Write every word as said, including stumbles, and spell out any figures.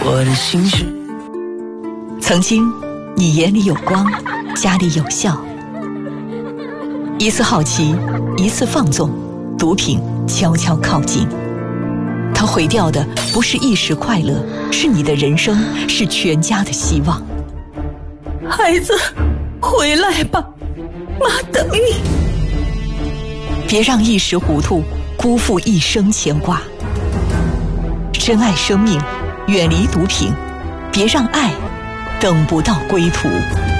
我的心事。 曾经，你眼里有光，家里有笑。一次好奇，一次放纵，毒品悄悄靠近。它毁掉的不是一时快乐，是你的人生，是全家的希望。 孩子，回来吧，妈等你。 别让一时糊涂辜负一生牵挂。珍爱生命，远离毒品，别让爱等不到归途。